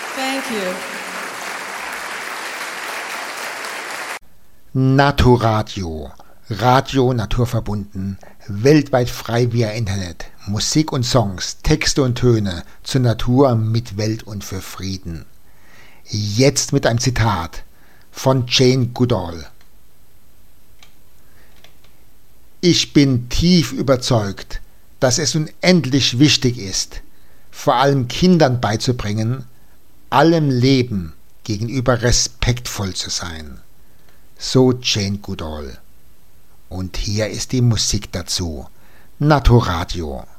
Thank you. Naturadio. Radio naturverbunden, weltweit frei via Internet. Musik und Songs, Texte und Töne zur Natur, mit Welt und für Frieden. Jetzt mit einem Zitat von Jane Goodall. Ich bin tief überzeugt, dass es unendlich wichtig ist, vor allem Kindern beizubringen, allem Leben gegenüber respektvoll zu sein. So Jane Goodall. Und hier ist die Musik dazu. Naturadio.